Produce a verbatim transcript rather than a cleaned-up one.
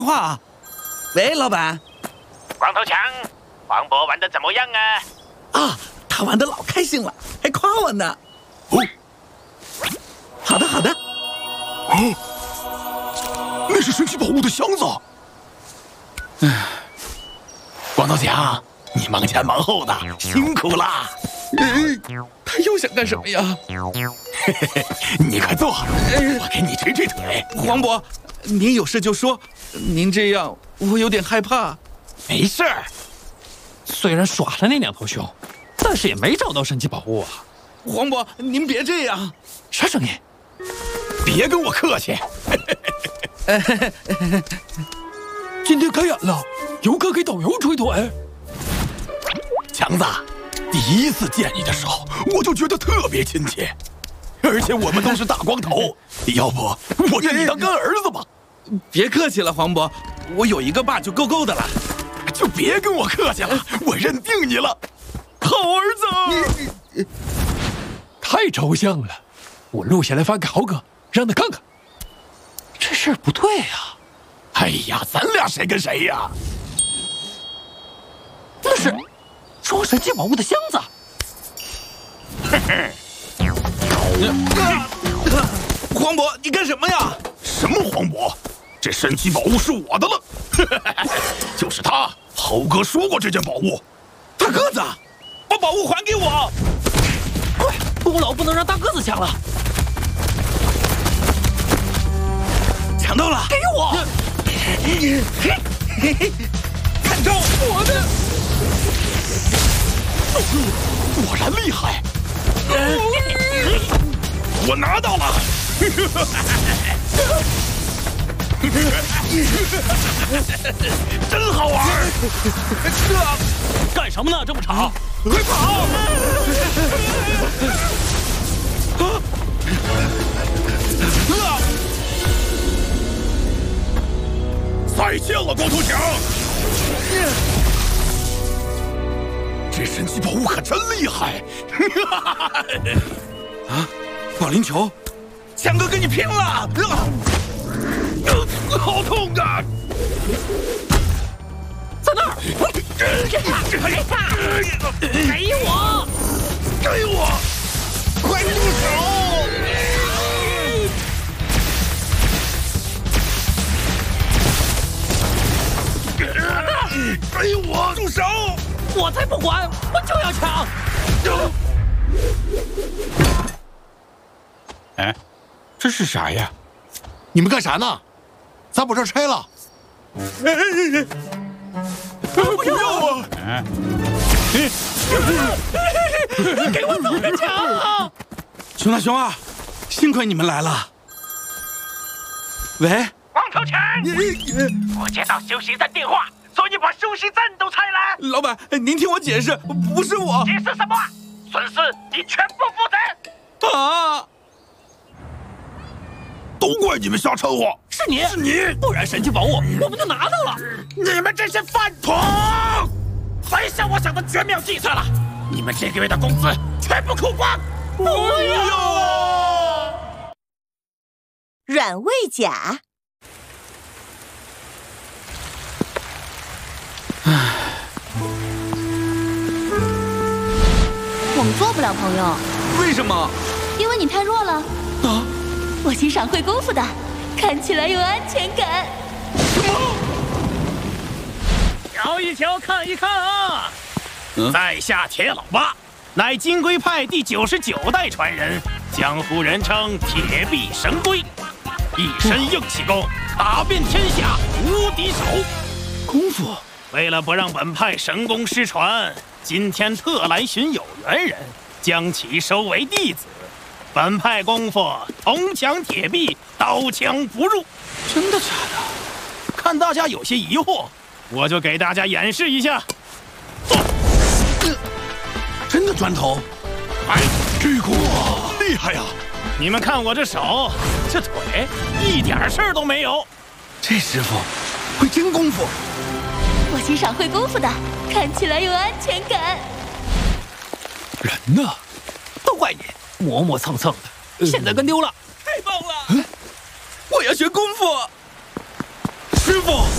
话。喂，老板。 光头强，黄渤玩的怎么样啊？ 啊，他玩的老开心了，还夸我呢。哦，好的好的。 哦，那是神奇宝物的箱子。唉，光头强，你忙前忙后的，辛苦啦。 哎，他又想干什么呀？ 嘿嘿嘿，你快坐，我给你捶捶腿。 黄渤，您有事就说，您这样我有点害怕。 没事儿， 虽然耍了那两头熊，但是也没找到神奇宝物啊。 黄渤，您别这样。 啥声音？ 别跟我客气。 今天开演了，游客给导游捶腿。 强子，第一次见你的时候，我就觉得特别亲切，而且我们都是大光头，要不我认你当干儿子吧？ 别客气了，黄渤，我有一个爸就够够的了。 就别跟我客气了，我认定你了，好儿子。 太抽象了，我录下来发给豪哥，让他看看。这事儿不对呀！ 哎呀，咱俩谁跟谁呀？ 那是装神奇宝物的箱子。 黄渤，你干什么呀？ 什么黄渤？这神奇宝物是我的了。就是他，豪哥说过这件宝物。 大个子，把宝物还给我！ 快，功劳不能让大个子抢了。 抢到了， 给我！ 看招！我的， 果然厉害！我拿到了！真好玩！ 这干什么呢？这么吵！ 快跑！ 再见了，光头强！这神奇宝物可真厉害！ 啊，保龄球，强哥跟你拼了！ 好痛啊！ 在那儿！给我！ 给我！ 快住手！ 给我！ 住手！ 我才不管！我就要抢！ 哎，这是啥呀？你们干啥呢？咋把这拆了？ 不要啊！ 给我走着抢！ 熊大熊二，幸亏你们来了。喂， 光头强，我接到休息站电话，说你把休息站都拆了。 老板，您听我解释，不是我。 解释什么？损失你全部负责。 啊！ 都怪你们瞎掺和！ 是你， 是你， 不然神奇宝物我们就拿到了。 你们这些饭桶！谁想我想的绝妙计策了？你们这个月的工资全部扣光！ 不要！ 软猬甲。 唉，我们做不了朋友。 为什么？ 因为你太弱了。 啊！ 我欣赏会功夫的，看起来有安全感。 什么？ 瞧一瞧，看一看啊！ 嗯、 在下铁老八，乃金龟派第九十九代传人，江湖人称铁臂神龟，一身硬气功，打遍天下无敌手。 功夫。 为了不让本派神功失传，今天特来寻有缘人，将其收为弟子。本派功夫铜墙铁壁，刀枪不入。 真的假的？ 看大家有些疑惑，我就给大家演示一下。 呃、真的砖头？ 哎， 这个厉害呀！ 你们看我这手，这腿，一点事儿都没有。 这师傅会真功夫。 我欣赏会功夫的，看起来有安全感。 人呢？都怪你。磨磨蹭蹭的，现在跟丢了。 太棒了！我要学功夫。师傅，